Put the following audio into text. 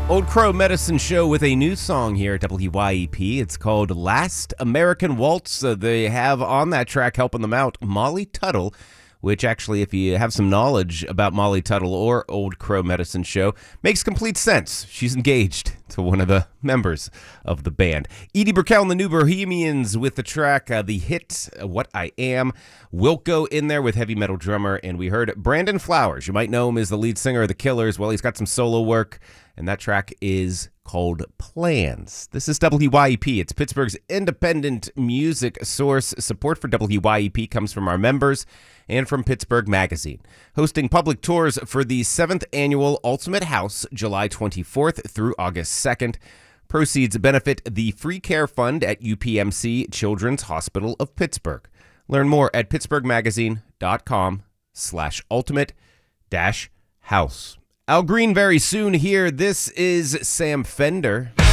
Old Crow Medicine Show with a new song here at WYEP. It's called Last American Waltz. They have on that track helping them out Molly Tuttle, which actually, if you have some knowledge about Molly Tuttle or Old Crow Medicine Show, makes complete sense. She's engaged to one of the members of the band. Edie Brickell and the New Bohemians with the track, the hit, What I Am. Wilco in there with heavy metal drummer, and we heard Brandon Flowers. You might know him as the lead singer of the Killers. Well, he's got some solo work, and that track is called Plans. This is WYEP. It's Pittsburgh's independent music source. Support for WYEP comes from our members and from Pittsburgh Magazine. Hosting public tours for the 7th annual Ultimate House, July 24th through August 2nd. Proceeds benefit the Free Care Fund at UPMC Children's Hospital of Pittsburgh. Learn more at pittsburghmagazine.com/ultimate-house. Al Green very soon here. This is Sam Fender.